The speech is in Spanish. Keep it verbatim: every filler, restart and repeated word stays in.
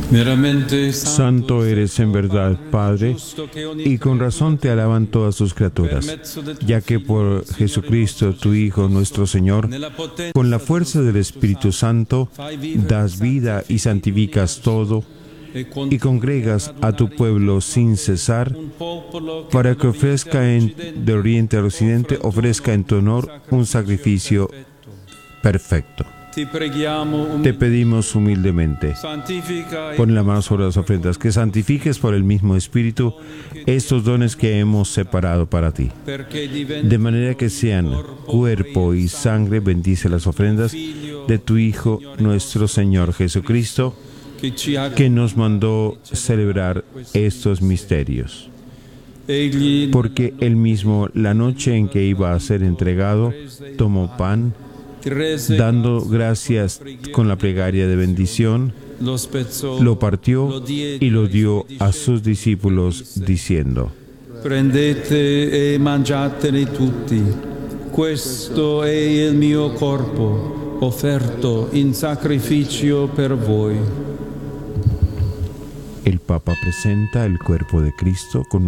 Santo eres en verdad, Padre, y con razón te alaban todas sus criaturas, ya que por Jesucristo, tu Hijo, nuestro Señor, con la fuerza del Espíritu Santo, das vida y santificas todo, y congregas a tu pueblo sin cesar, para que ofrezca en, de oriente al occidente, ofrezca en tu honor un sacrificio perfecto. Te pedimos humildemente, pon la mano sobre las ofrendas, que santifiques por el mismo Espíritu estos dones que hemos separado para ti, de manera que sean cuerpo y sangre. Bendice las ofrendas de tu Hijo, nuestro Señor Jesucristo, que nos mandó celebrar estos misterios. Porque él mismo, la noche en que iba a ser entregado, tomó pan, dando gracias con la plegaria de bendición, lo partió y lo dio a sus discípulos, diciendo: Prendete e mangiatene tutti, questo è il mio corpo, offerto in sacrificio per voi. El Papa presenta el cuerpo de Cristo con